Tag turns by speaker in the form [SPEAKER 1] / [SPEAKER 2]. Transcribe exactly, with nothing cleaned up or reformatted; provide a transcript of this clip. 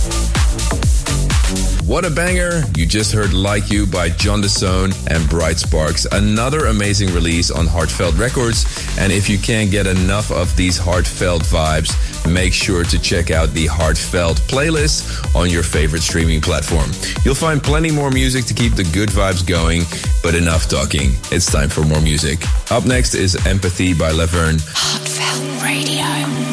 [SPEAKER 1] What a banger! You just heard Like You by John Desone and Bright Sparks, another amazing release on Heartfelt Records. And if you can't get enough of these heartfelt vibes, make sure to check out the Heartfelt playlist on your favorite streaming platform. You'll find plenty more music to keep the good vibes going, but enough talking. It's time for more music. Up next is Empathy by Laverne.
[SPEAKER 2] Heartfelt Radio.